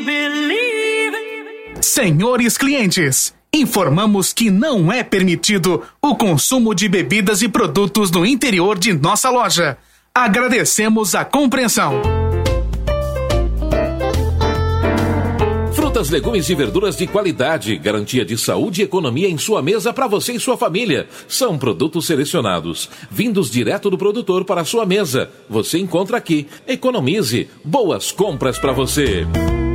Senhores clientes, informamos que não é permitido o consumo de bebidas e produtos no interior de nossa loja. Agradecemos a compreensão. Frutas, legumes e verduras de qualidade, garantia de saúde e economia em sua mesa para você e sua família. São produtos selecionados, vindos direto do produtor para a sua mesa. Você encontra aqui. Economize. Boas compras para você.